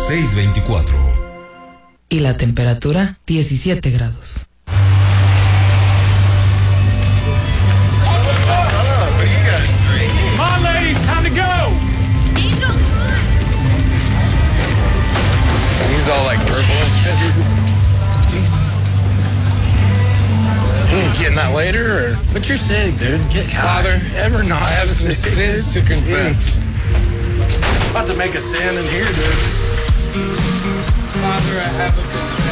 624. Y la temperatura, 17 grados. Come on, ladies, time to go! He's all like purple. Jesus. Getting that later, or? But you're sick, dude. Get Father, ever not I have some sins to confess. About to make a sin in here, dude. Father, I have a